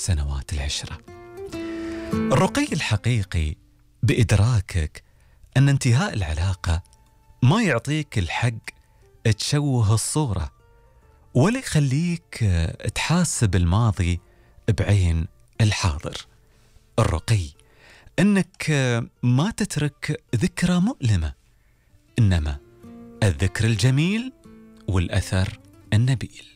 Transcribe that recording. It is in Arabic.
سنوات العشرة. الرقي الحقيقي بإدراكك أن انتهاء العلاقة ما يعطيك الحق تشوه الصورة، ولا يخليك تحاسب الماضي بعين الحاضر. الرقي أنك ما تترك ذكرى مؤلمة، إنما الذكر الجميل والأثر النبيل.